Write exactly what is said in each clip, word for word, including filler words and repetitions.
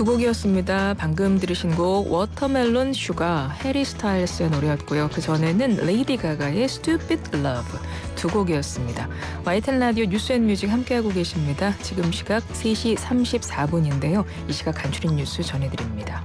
두 곡이었습니다. 방금 들으신 곡 워터멜론 슈가 해리 스타일스의 노래였고요. 그 전에는 레이디 가가의 Stupid Love 두 곡이었습니다. 와이텐 라디오 뉴스앤뮤직 함께하고 계십니다. 지금 시각 세 시 삼십사 분인데요. 이 시각 간추린 뉴스 전해드립니다.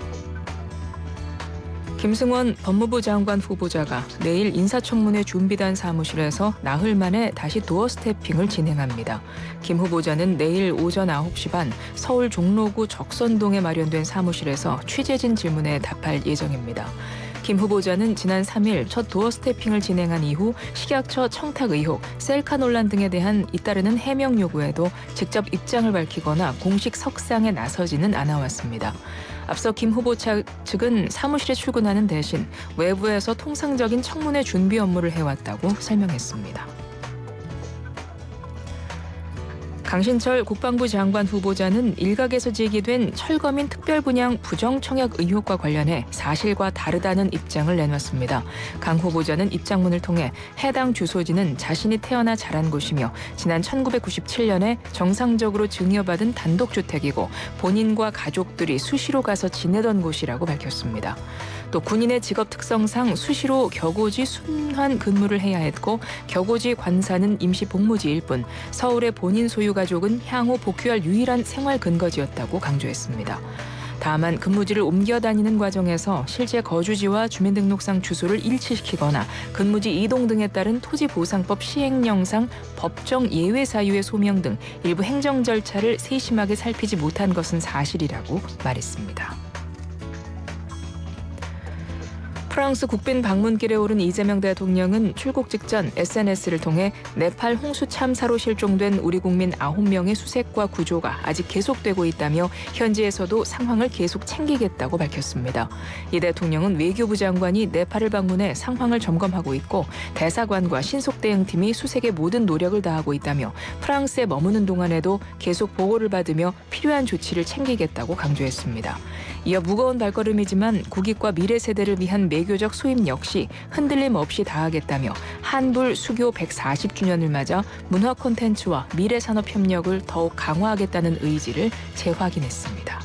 김승원 법무부 장관 후보자가 내일 인사청문회 준비단 사무실에서 나흘 만에 다시 도어 스태핑을 진행합니다. 김 후보자는 내일 오전 아홉 시 반 서울 종로구 적선동에 마련된 사무실에서 취재진 질문에 답할 예정입니다. 김 후보자는 지난 삼 일 첫 도어 스태핑을 진행한 이후 식약처 청탁 의혹, 셀카 논란 등에 대한 잇따르는 해명 요구에도 직접 입장을 밝히거나 공식 석상에 나서지는 않아왔습니다. 앞서 김 후보자 측은 사무실에 출근하는 대신 외부에서 통상적인 청문회 준비 업무를 해왔다고 설명했습니다. 강신철 국방부 장관 후보자는 일각에서 제기된 철거민 특별분양 부정청약 의혹과 관련해 사실과 다르다는 입장을 내놨습니다. 강 후보자는 입장문을 통해 해당 주소지는 자신이 태어나 자란 곳이며 지난 천구백구십칠 년에 정상적으로 증여받은 단독주택이고 본인과 가족들이 수시로 가서 지내던 곳이라고 밝혔습니다. 또 군인의 직업 특성상 수시로 격오지 순환 근무를 해야 했고 격오지 관사는 임시 복무지일 뿐 서울의 본인 소유 가족은 향후 복귀할 유일한 생활 근거지였다고 강조했습니다. 다만 근무지를 옮겨 다니는 과정에서 실제 거주지와 주민등록상 주소를 일치시키거나 근무지 이동 등에 따른 토지보상법 시행령상 법정 예외 사유의 소명 등 일부 행정 절차를 세심하게 살피지 못한 것은 사실이라고 말했습니다. 프랑스 국빈 방문길에 오른 이재명 대통령은 출국 직전 에스엔에스를 통해 네팔 홍수 참사로 실종된 우리 국민 아홉 명의 수색과 구조가 아직 계속되고 있다며 현지에서도 상황을 계속 챙기겠다고 밝혔습니다. 이 대통령은 외교부 장관이 네팔을 방문해 상황을 점검하고 있고 대사관과 신속대응팀이 수색에 모든 노력을 다하고 있다며 프랑스에 머무는 동안에도 계속 보고를 받으며 필요한 조치를 챙기겠다고 강조했습니다. 이어 무거운 발걸음이지만 국익과 미래 세대를 위한 외교적 수임 역시 흔들림 없이 다하겠다며 한불 수교 백사십 주년을 맞아 문화 콘텐츠와 미래 산업 협력을 더욱 강화하겠다는 의지를 재확인했습니다.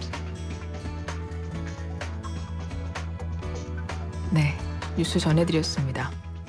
네, 뉴스 전해드렸습니다.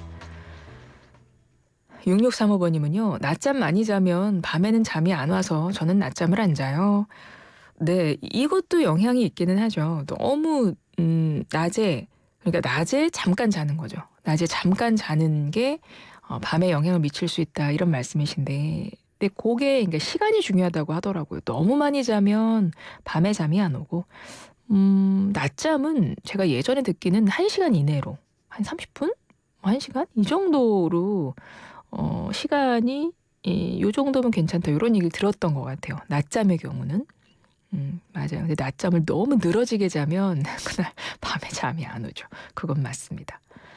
육육삼오 번님은요. 낮잠 많이 자면 밤에는 잠이 안 와서 저는 낮잠을 안 자요. 네, 이것도 영향이 있기는 하죠. 너무 음, 낮에 그러니까 낮에 잠깐 자는 거죠. 낮에 잠깐 자는 게 어, 밤에 영향을 미칠 수 있다 이런 말씀이신데, 근데 그게 그러니까 시간이 중요하다고 하더라고요. 너무 많이 자면 밤에 잠이 안 오고, 음, 낮잠은 제가 예전에 듣기는 한 시간 이내로 한 삼십 분, 한 시간 이 정도로 어, 시간이 이, 요 정도면 괜찮다 이런 얘기를 들었던 것 같아요. 낮잠의 경우는. 음, 맞아요. 근데 낮잠을 너무 늘어지게 자면 그날 밤에 잠이 안 오죠. 그건 맞습니다.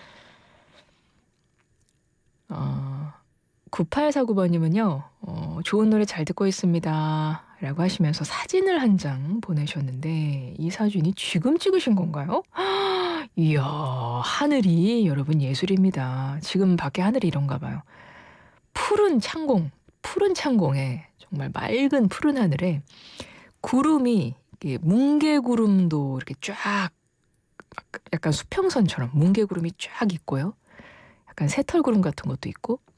어, 구팔사구 번님은요. 어, 좋은 노래 잘 듣고 있습니다. 라고 하시면서 사진을 한 장 보내셨는데 이 사진이 지금 찍으신 건가요? 이야, 하늘이 여러분 예술입니다. 지금 밖에 하늘이 이런가 봐요. 푸른 창공, 푸른 창공에 정말 맑은 푸른 하늘에 구름이 뭉게구름도 이렇게 쫙 약간 수평선처럼 뭉게구름이 쫙 있고요. 약간 새털구름 같은 것도 있고